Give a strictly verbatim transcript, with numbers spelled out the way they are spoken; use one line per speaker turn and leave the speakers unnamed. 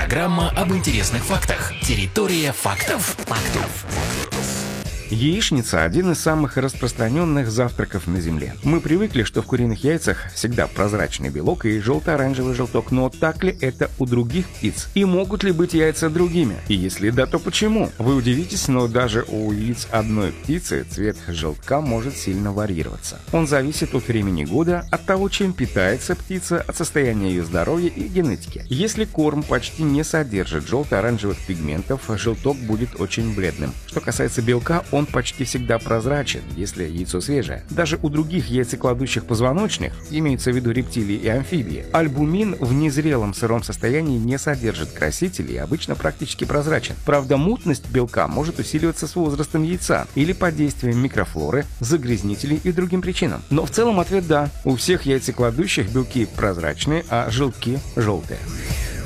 Программа об интересных фактах. Территория фактов. Фактов.
Яичница – один из самых распространенных завтраков на Земле. Мы привыкли, что в куриных яйцах всегда прозрачный белок и желто-оранжевый желток, но так ли это у других птиц? И могут ли быть яйца другими? И если да, то почему? Вы удивитесь, но даже у яиц одной птицы цвет желтка может сильно варьироваться. Он зависит от времени года, от того, чем питается птица, от состояния ее здоровья и генетики. Если корм почти не содержит желто-оранжевых пигментов, желток будет очень бледным. Что касается белка, он почти всегда прозрачен, если яйцо свежее. Даже у других яйцекладущих позвоночных, имеется в виду рептилии и амфибии, альбумин в незрелом сыром состоянии не содержит красителей и обычно практически прозрачен. Правда, мутность белка может усиливаться с возрастом яйца или под действием микрофлоры, загрязнителей и другим причинам. Но в целом ответ да. У всех яйцекладущих белки прозрачные, а желтки желтые.